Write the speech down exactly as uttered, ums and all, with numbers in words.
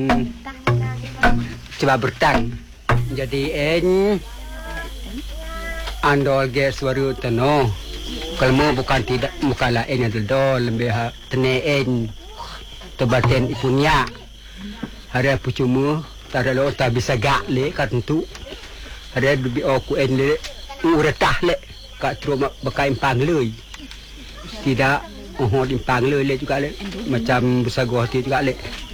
coba bertang. Jadi en andol ge suara teno. Kalau bukan tidak bukanlah en yang dol lebih teneen tebaten ipunya. Ada pucumu tak ada lo tak bisa gak le kat tentu. Ada lebih aku en le uretah le kat terus bekai impang le. Tidak oh impang le le juga le macam besar gua juga le.